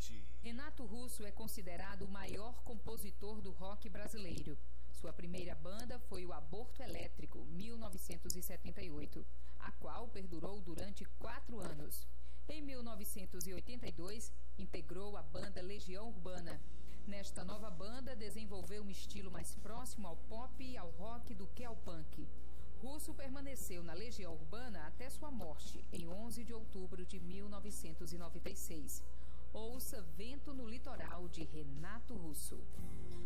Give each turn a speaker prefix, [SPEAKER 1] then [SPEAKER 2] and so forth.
[SPEAKER 1] Ouvinte.
[SPEAKER 2] Renato Russo é considerado o maior compositor do rock brasileiro. Sua primeira banda foi o Aborto Elétrico, 1978, a qual perdurou durante 4 anos. Em 1982, integrou a banda Legião Urbana. Nesta nova banda, desenvolveu um estilo mais próximo ao pop e ao rock do que ao punk. Russo permaneceu na Legião Urbana até sua morte, em 11 de outubro de 1996. Ouça Vento no Litoral, de Renato Russo.